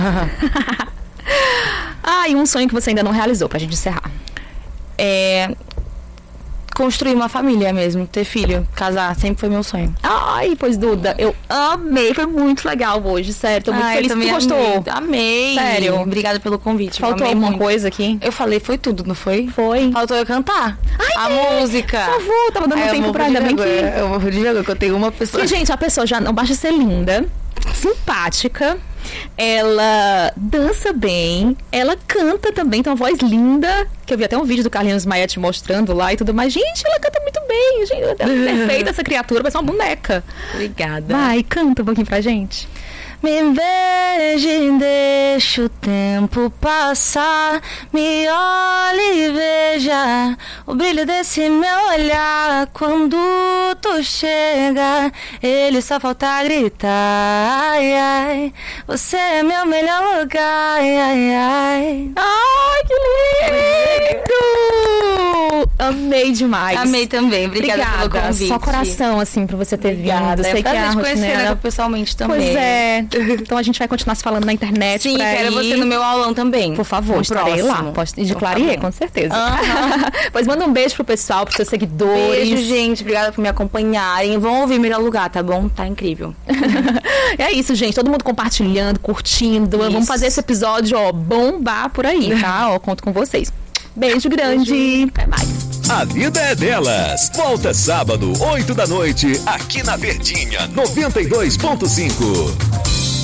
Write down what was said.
E um sonho que você ainda não realizou, pra gente encerrar. Construir uma família mesmo, ter filho, casar, sempre foi meu sonho. Pois Duda, eu amei, foi muito legal hoje, sério, tô muito feliz que tu gostou. Amei. Sério. Obrigada pelo convite. Faltou alguma coisa aqui? Eu falei, foi tudo, não foi? Foi. Faltou eu cantar a música. Por favor, tava dando tempo pra ainda bem que... Eu vou de vergonha, que eu tenho uma pessoa... Porque, gente, a pessoa já não basta ser linda, simpática, ela dança bem, ela canta também, tem uma voz linda, que eu vi até um vídeo do Carlinhos Maia te mostrando lá e tudo mais. Gente, ela canta muito bem, gente, é perfeita essa criatura, parece uma boneca. Obrigada. Vai, canta um pouquinho pra gente. Me beije e deixa o tempo passar. Me olhe e veja o brilho desse meu olhar. Quando tu chega, ele só falta gritar. Ai, ai, você é meu melhor lugar. Ai, ai. Ai, que lindo! Amei demais. Amei também. Obrigada pelo convite. Só coração, assim, pra você ter vindo. Sei que a gente conhecer pessoalmente também. Pois é. Então a gente vai continuar se falando na internet. Sim, quero você no meu aulão também. Por favor, estarei lá. De Clarier, com certeza. Pois manda um beijo pro pessoal, pros seus seguidores. Beijo, gente. Obrigada por me acompanharem. Vão ouvir Melhor Lugar, tá bom? Tá incrível. É isso, gente. Todo mundo compartilhando, curtindo. Isso. Vamos fazer esse episódio, bombar por aí, tá? Conto com vocês. Beijo grande. Até mais. A vida é delas. Volta sábado, 8 da noite, aqui na Verdinha 92.5.